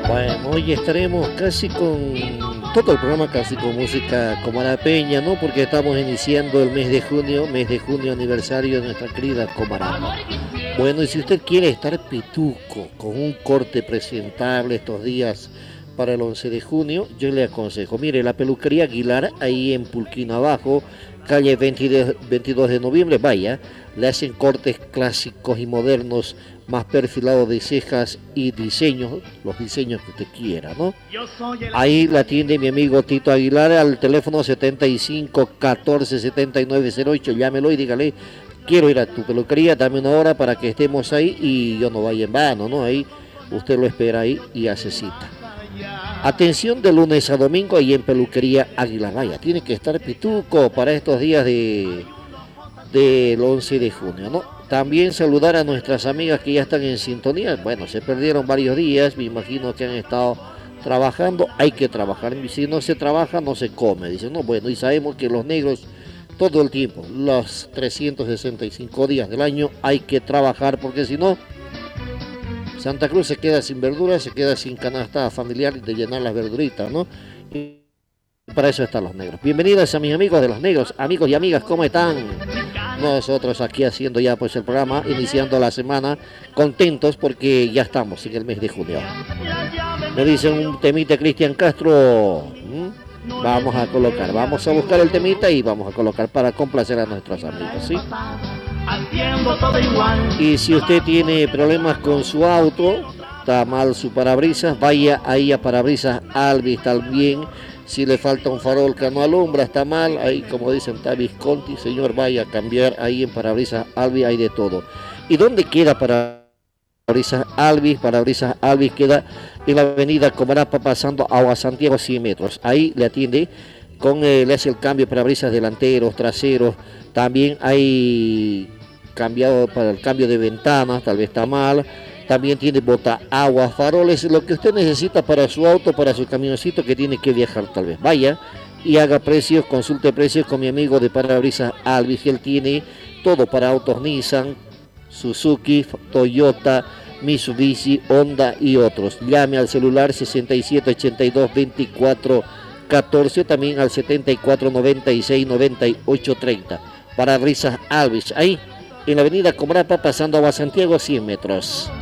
Bueno, hoy estaremos casi con todo el programa, casi con música comarapeña, ¿no? Porque estamos iniciando el mes de junio aniversario de nuestra querida Comarapa. Bueno, y si usted quiere estar pituco, con un corte presentable estos días para el 11 de junio, yo le aconsejo, mire, la peluquería Aguilar, ahí en Pulquino Abajo, calle 22 de noviembre, vaya, le hacen cortes clásicos y modernos, más perfilados de cejas y diseños, los diseños que usted quiera, ¿no? Ahí la atiende mi amigo Tito Aguilar al teléfono 75 14 79 08, llámelo y dígale, quiero ir a tu peluquería, dame una hora para que estemos ahí y yo no vaya en vano, ¿no? Ahí usted lo espera ahí y hace cita. Atención de lunes a domingo ahí en peluquería Aguilar, vaya, tiene que estar pituco para estos días del 11 de junio, ¿no? También saludar a nuestras amigas que ya están en sintonía. Bueno, se perdieron varios días, me imagino que han estado trabajando, hay que trabajar. Si no se trabaja, no se come. Dicen, no, bueno, y sabemos que los negros todo el tiempo, los 365 días del año, hay que trabajar porque si no, Santa Cruz se queda sin verduras, se queda sin canasta familiar de llenar las verduritas, ¿no? Y para eso están los negros. Bienvenidos a mis amigos de los negros, amigos y amigas, ¿cómo están? Nosotros aquí haciendo ya pues el programa, iniciando la semana, contentos porque ya estamos en el mes de junio. Me dicen un temita Cristian Castro, vamos a colocar, vamos a buscar el temita y vamos a colocar para complacer a nuestros amigos, ¿sí? Y si usted tiene problemas con su auto, está mal su parabrisas, vaya ahí a Parabrisas Alvis también. Si le falta un farol que no alumbra, está mal, ahí como dicen, está Visconti, señor, vaya a cambiar ahí en Parabrisas Alvis, hay de todo. ¿Y dónde queda Parabrisas Alvis? Parabrisas Alvis queda en la avenida Comarapa pasando a Santiago 100 metros. Ahí le atiende, le hace el cambio de parabrisas delanteros, traseros, también hay cambiado para el cambio de ventanas, tal vez está mal. También tiene bota agua, faroles, lo que usted necesita para su auto, para su camioncito que tiene que viajar tal vez. Vaya y haga precios, consulte precios con mi amigo de Parabrisas Alvis, él tiene todo para autos Nissan, Suzuki, Toyota, Mitsubishi, Honda y otros. Llame al celular 67 82 24 14, también al 74 96 98 30. Parabrisas Alvis, ahí en la avenida Comarapa pasando a Santiago 100 metros.